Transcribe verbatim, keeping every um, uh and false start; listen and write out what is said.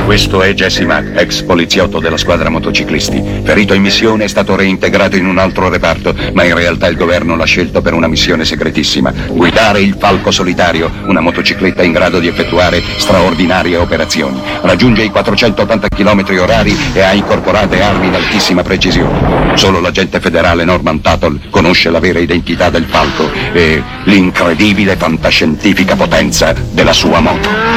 Questo è Jesse Mack, ex poliziotto della squadra motociclisti. Ferito in missione, è stato reintegrato in un altro reparto, ma in realtà il governo l'ha scelto per una missione segretissima. Guidare il Falco Solitario, una motocicletta in grado di effettuare straordinarie operazioni. Raggiunge i quattrocentottanta chilometri orari e ha incorporate armi d'altissima precisione. Solo l'agente federale Norman Tuttle conosce la vera identità del Falco e l'incredibile fantascientifica potenza della sua moto.